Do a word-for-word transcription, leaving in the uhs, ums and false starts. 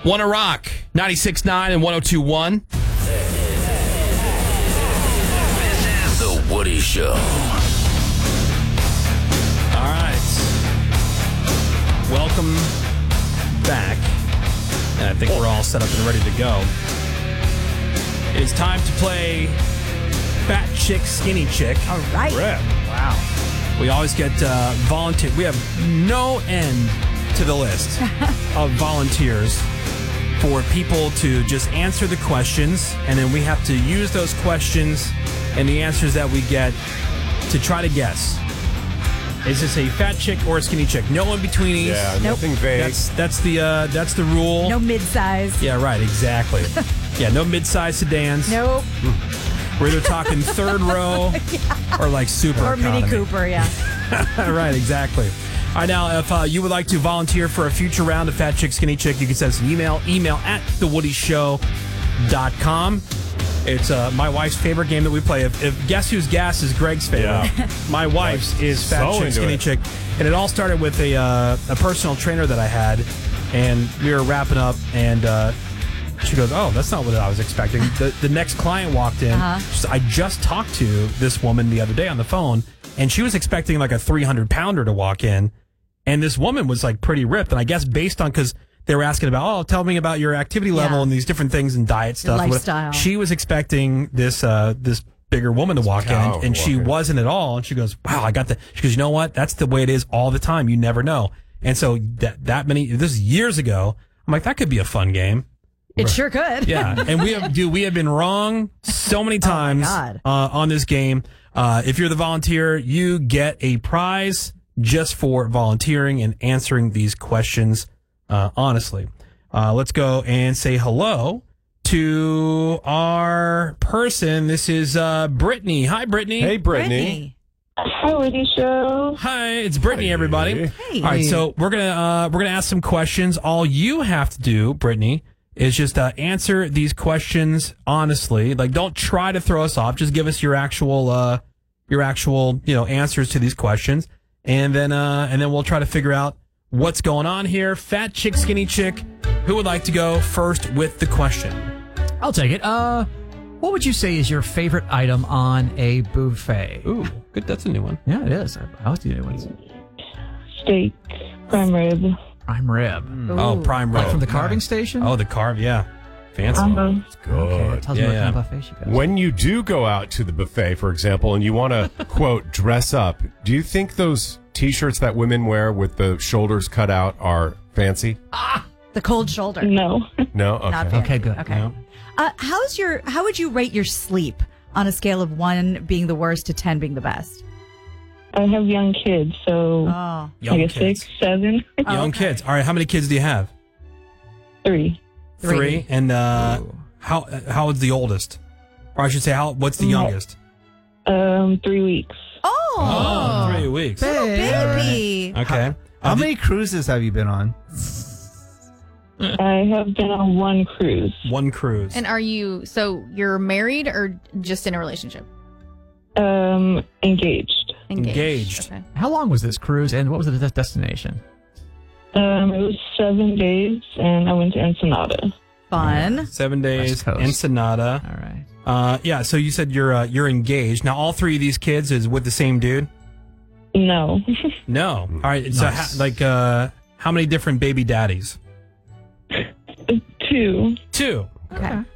Wanna Rock, ninety-six point nine and one oh two point one. This is The Woody Show. All right. Welcome back. And I think we're all set up and ready to go. It's time to play Fat Chick, Skinny Chick. All right. Wow. We always get uh, volunteer. We have no end to the list of volunteers for people to just answer the questions, and then we have to use those questions and the answers that we get to try to guess. Is this a fat chick or a skinny chick? No in-betweenies. Yeah, Nope. nothing vague. That's that's the uh, that's the rule. No mid-size. Yeah, right. Exactly. Yeah, no mid-size sedans. Nope. We're either talking third row Yeah. or like super Or economy. Mini Cooper, yeah. Right, exactly. All right, now, if uh, you would like to volunteer for a future round of Fat Chick, Skinny Chick, you can send us an email, email at the woody show dot com. It's uh, my wife's favorite game that we play. If, if Guess Who's Gas is Greg's favorite, Yeah. my wife's is Fat So Chick, into Skinny it. Chick. And it all started with a, uh, a personal trainer that I had, and we were wrapping up, and uh, she goes, oh, that's not what I was expecting. The, the next client walked in. Uh-huh. She said, I just talked to this woman the other day on the phone, and she was expecting like a three hundred pounder to walk in. And this woman was like pretty ripped. And I guess based on, because they were asking about, oh, tell me about your activity level Yeah. and these different things and diet stuff. and what- lifestyle. She was expecting this uh, this bigger woman to walk cow in, and she walk in. wasn't at all. And she goes, wow, I got the, she goes, you know what? That's the way it is all the time. You never know. And so that, that many, this is years ago. I'm like, that could be a fun game. It sure could. Yeah, and we have, dude, we have been wrong so many times God. uh, on this game. Uh, if you're the volunteer, you get a prize just for volunteering and answering these questions uh, honestly. Uh, let's go and say hello to our person. This is uh, Brittany. Hi, Brittany. Hey, Brittany. Hi, Woody Show. Hi, it's Brittany, everybody. Hey. All right, so we're gonna uh, we're gonna ask some questions. All you have to do, Brittany, is just uh, answer these questions honestly. Like, don't try to throw us off. Just give us your actual uh, your actual you know answers to these questions, and then uh, and then we'll try to figure out what's going on here. Fat chick, skinny chick. Who would like to go first with the question? I'll take it. Uh, what would you say is your favorite item on a buffet? Ooh, good. That's a new one. Yeah, it is. I, I like the new ones. Steak, prime rib. Prime rib. Oh, prime rib Like from the carving station? Oh, the carve. Yeah, fancy. Uh-huh. Good. Okay, tells Yeah, me what yeah. kind of buffet she goes. When you do go out to the buffet, for example, and you want to, quote, dress up, do you think those T-shirts that women wear with the shoulders cut out are fancy? The cold shoulder. No. No? Okay. Not fancy. Okay, good. Okay. No. Uh, how's your? How would you rate your sleep on a scale of one being the worst to ten being the best? I have young kids, so Oh, Young I guess kids. six, seven, Young okay. kids. All right, how many kids do you have? three. Three. And uh, Ooh. how uh, how is the oldest? Or I should say, how what's the My- youngest? Um, three weeks. Oh, Oh, three weeks. little Babe. baby. Okay. How Uh, many cruises have you been on? I have been on one cruise. One cruise. And are you, so you're married or just in a relationship? Um, engaged. Engaged. Okay. How long was this cruise, and what was the de- destination? Um, it was seven days, and I went to Ensenada. Fun. Seven days. West Coast. Ensenada. All right. Uh, yeah. So you said you're uh, you're engaged now. All three of these kids is with the same dude. No. No. All right. So Nice. ha- like uh, how many different baby daddies? Two. Two. Okay.